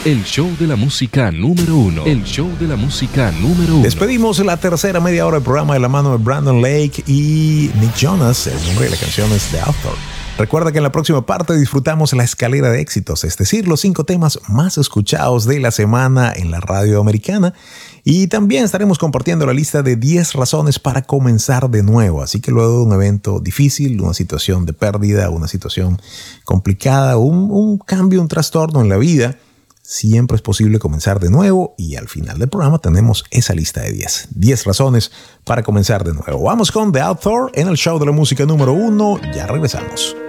El show de la música número uno. El show de la música número uno. Despedimos la tercera media hora del programa de la mano de Brandon Lake y Nick Jonas. El nombre de la canción es The Author. Recuerda que en la próxima parte disfrutamos la escalera de éxitos, es decir, los 5 temas más escuchados de la semana en la radio americana. Y también estaremos compartiendo la lista de 10 razones para comenzar de nuevo. Así que luego de un evento difícil, una situación de pérdida, una situación complicada, un cambio, un trastorno en la vida, siempre es posible comenzar de nuevo, y al final del programa tenemos esa lista de 10 razones para comenzar de nuevo. Vamos con The Author en el show de la música número 1. Ya regresamos.